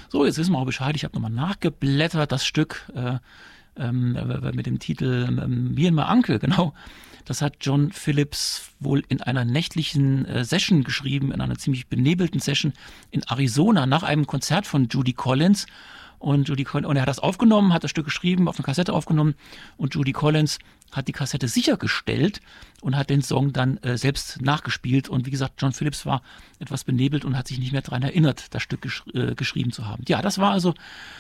So, jetzt wissen wir auch Bescheid. Ich habe nochmal nachgeblättert, das Stück mit dem Titel Me and My Uncle, genau. Das hat John Phillips wohl in einer nächtlichen Session geschrieben, in einer ziemlich benebelten Session in Arizona nach einem Konzert von Judy Collins. Und er hat das aufgenommen, hat das Stück geschrieben, auf eine Kassette aufgenommen, und Judy Collins hat die Kassette sichergestellt und hat den Song dann selbst nachgespielt. Und wie gesagt, John Phillips war etwas benebelt und hat sich nicht mehr daran erinnert, das Stück geschrieben zu haben. Ja, das war also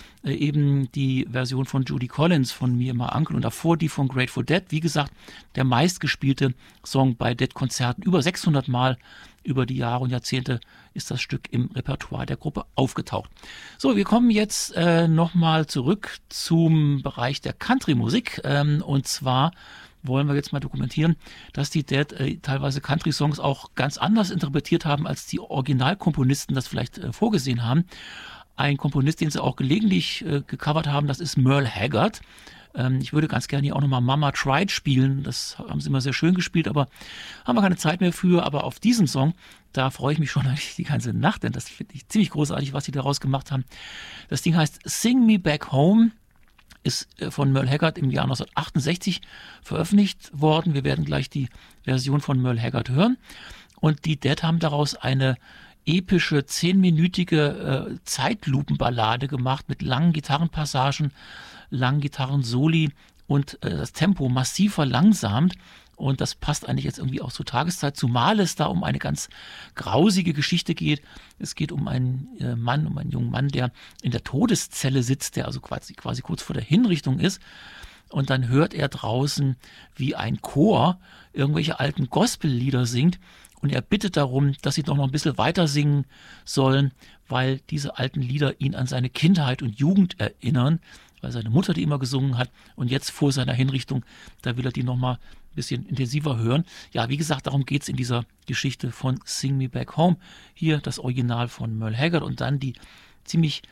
eben die Version von Judy Collins von Me and My Uncle und davor die von Grateful Dead. Wie gesagt, der meistgespielte Song bei Dead-Konzerten. Über 600 Mal über die Jahre und Jahrzehnte ist das Stück im Repertoire der Gruppe aufgetaucht. So, wir kommen jetzt nochmal zurück zum Bereich der Country-Musik. Und zwar wollen wir jetzt mal dokumentieren, dass die Dead teilweise Country-Songs auch ganz anders interpretiert haben, als die Originalkomponisten das vielleicht vorgesehen haben. Ein Komponist, den sie auch gelegentlich gecovert haben, das ist Merle Haggard. Ich würde ganz gerne hier auch nochmal Mama Tried spielen. Das haben sie immer sehr schön gespielt, aber haben wir keine Zeit mehr für. Aber auf diesem Song, da freue ich mich schon eigentlich die ganze Nacht, denn das finde ich ziemlich großartig, was sie daraus gemacht haben. Das Ding heißt Sing Me Back Home, ist von Merle Haggard im Jahr 1968 veröffentlicht worden. Wir werden gleich die Version von Merle Haggard hören. Und die Dead haben daraus eine epische 10-minütige Zeitlupenballade gemacht mit langen Gitarrenpassagen, langen Gitarrensoli und das Tempo massiv verlangsamt. Und das passt eigentlich jetzt irgendwie auch zur Tageszeit, zumal es da um eine ganz grausige Geschichte geht. Es geht um einen jungen Mann, der in der Todeszelle sitzt, der also quasi kurz vor der Hinrichtung ist. Und dann hört er draußen, wie ein Chor irgendwelche alten Gospellieder singt. Und er bittet darum, dass sie doch noch ein bisschen weiter singen sollen, weil diese alten Lieder ihn an seine Kindheit und Jugend erinnern, weil seine Mutter die immer gesungen hat. Und jetzt vor seiner Hinrichtung, da will er die noch mal ein bisschen intensiver hören. Ja, wie gesagt, darum geht es in dieser Geschichte von Sing Me Back Home. Hier das Original von Merle Haggard und dann die ziemlich,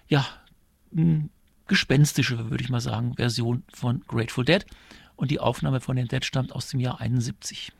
gespenstische, würde ich mal sagen, Version von Grateful Dead. Und die Aufnahme von den Dead stammt aus dem Jahr 71.